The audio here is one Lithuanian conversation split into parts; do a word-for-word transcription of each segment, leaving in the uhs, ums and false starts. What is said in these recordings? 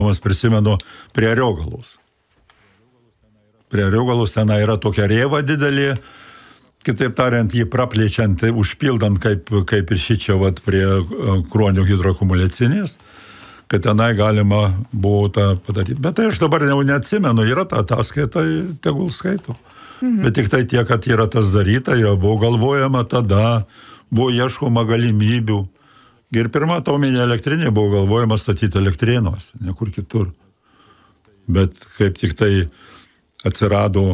prisimenu prie Riogalos. Prie Riogalos ten yra tokia rėva didelė, kitaip tariant, jį praplėčiant, užpildant kaip, kaip ir šičia vat, prie Kruonio hidroakumuliacinės, kad tenai galima buvo tą padaryti. Bet tai aš dabar jau neatsimenu, yra ta ataskaita, tegul skaito. Mhm. Bet tik tai tiek, kad yra tas daryta, jau buvo galvojama tada, buvo ieškoma galimybių. Ir pirma atominė elektrinė buvo galvojama statyti Elektrėnuose, nekur kitur. Bet kaip tik tai atsirado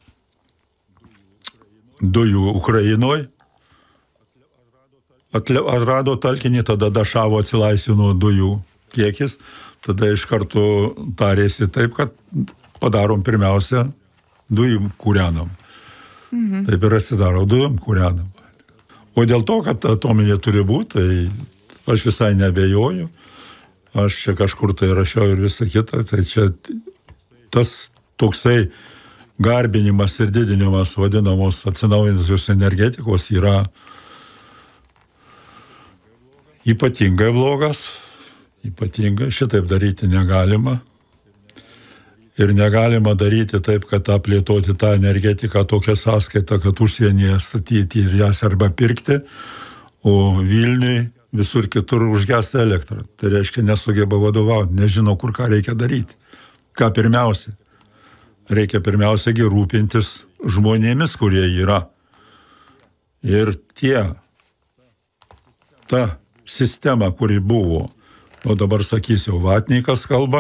dujų Ukrainoje, atrado talkinį, tada Dašavo atsilaisvino dujų kiekis, tada iš karto tarėsi taip, kad padarom pirmiausia dujų kūrenam. Mhm. Taip ir atsidaro dujom kūrenam. O dėl to, kad atominė turi būti, tai aš visai nebejoju. Aš čia kažkur tai rašiau ir visą kitą, tai čia tas toksai garbinimas ir didinimas vadinamos atsinaujinančios energetikos yra ypatingai blogas, ypatingai šitaip daryti negalima. Ir negalima daryti taip, kad aplėtoti tą energetiką tokią sąskaitą, kad užsienyje statyti ir jas arba pirkti, o Vilniui visur kitur užgęsta elektrą. Tai reiškia nesugeba vadovauti, nežino, kur ką reikia daryti. Ką pirmiausia? Reikia pirmiausiai rūpintis žmonėmis, kurie yra. Ir tie, ta sistema, kuri buvo, o dabar sakysiu, vatnikas kalba,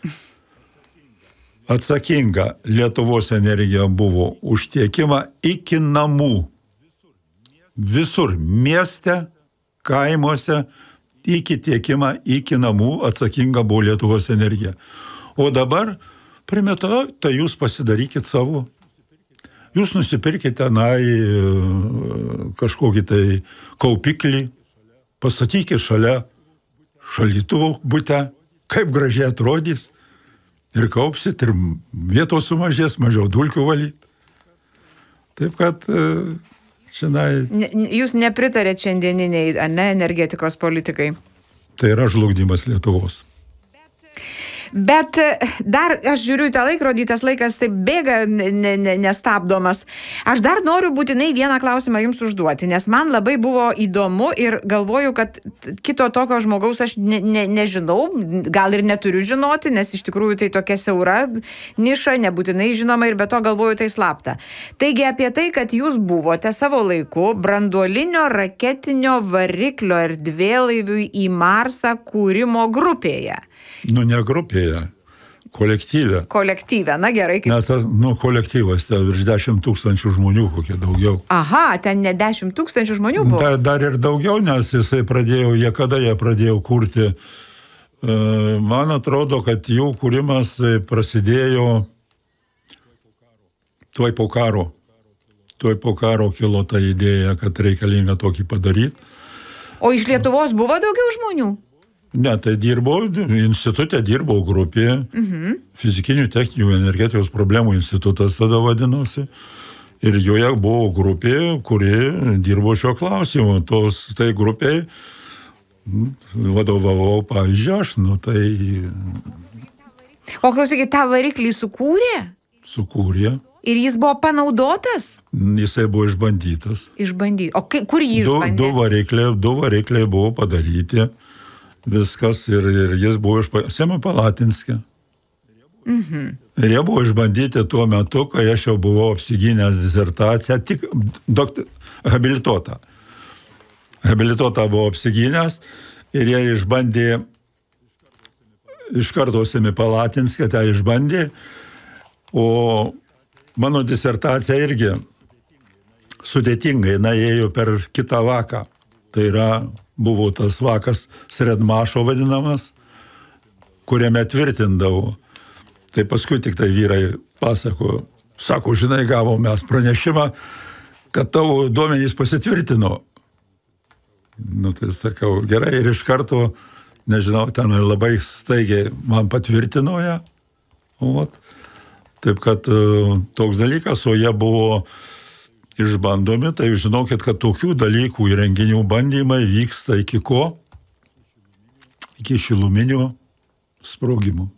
atsakinga Lietuvos energija buvo už tiekimą iki namų. Visur, mieste, kaimuose, iki tiekimą, iki namų atsakinga buvo Lietuvos energija. O dabar primeta, tai jūs pasidarykit savo. Jūs nusipirkite tenai kažkokį tai kaupiklį, pastatykit šalia šaldytuvo bute, kaip gražiai atrodys, ir kaupsit, ir vietos sumažės, mažiau dulkių valyt. Taip kad šiandien... Jūs nepritarėt šiandieniniai, ne, energetikos politikai? Tai yra žlugdymas Lietuvos. Bet dar, aš žiūriu į tą laikrodį, tas laikas taip bėga ne, ne, nestabdomas. Aš dar noriu būtinai vieną klausimą jums užduoti, nes man labai buvo įdomu ir galvoju, kad kito tokio žmogaus aš ne, ne, nežinau, gal ir neturiu žinoti, nes iš tikrųjų tai tokia siaura niša, nebūtinai žinoma ir be to galvoju tai slapta. Taigi apie tai, kad jūs buvote savo laiku branduolinio raketinio variklio erdvėlaiviui į Marsą kūrimo grupėje. Nu, ne grupėje, kolektyve. Kolektyve, na gerai. Kaip... Nes tas, nu, kolektyvas, tai virš dešimt tūkstančių žmonių, kokie daugiau. Aha, ten ne dešimt tūkstančių žmonių buvo? Da, dar ir daugiau, nes jisai pradėjo, jie kada jie pradėjo kurti. E, man atrodo, kad jų kūrimas prasidėjo tuoj po karo. Tuoj po karo kilo ta idėja, kad reikalinga tokį padaryti. O iš Lietuvos buvo daugiau žmonių? Ne, tai dirbau, institutė dirbau grupėje, mhm. fizikinių, techninių, energetikos problemų institutas tada vadinosi, ir joje buvo grupė, kuri dirbo šio klausimu. Tos, tai grupiai vadovavau, pavyzdžiui, aš, nu tai... O klausykit, tą variklį sukūrė? Sukūrė. Ir jis buvo panaudotas? Jisai buvo išbandytas. Išbandytas. O kai, kur jį du, išbandė? Du varikliai, du varikliai buvo padaryti. Viskas ir, ir jis buvo iš Semipalatinske. Mhm. Ir jie buvo išbandyti tuo metu, kai aš jau buvau apsigynęs disertaciją, tik doktor, habilituotą. Habilituotą buvau apsigynęs ir jie išbandė iš karto Semipalatinske, tai išbandė, o mano disertacija irgi sudėtingai, na, ėjo per kitą vaką. Tai yra, buvo tas vakas Sredmašo vadinamas, kuriame tvirtindavo. Tai paskui tik tai vyrai pasako, sako, žinai, gavom mes pranešimą, kad tavo duomenys pasitvirtino. Nu, tai sakau, gerai, ir iš karto, nežinau, ten labai staigiai man patvirtino ją. O, taip kad toks dalykas, o jie buvo išbandomi, tai žinokit, kad tokių dalykų įrenginių bandymai vyksta iki ko? Iki šiluminių sprogimų.